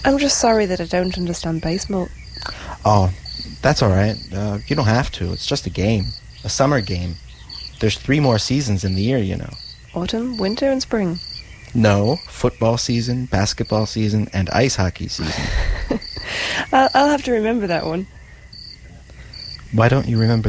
I'm just sorry that I don't understand baseball. Oh, that's all right. You don't have to. It's just a game. A summer game. There's 3 more seasons in the year, you know. Autumn, winter, and spring. No, football season, basketball season, and ice hockey season. I'll have to remember that one. Why don't you remember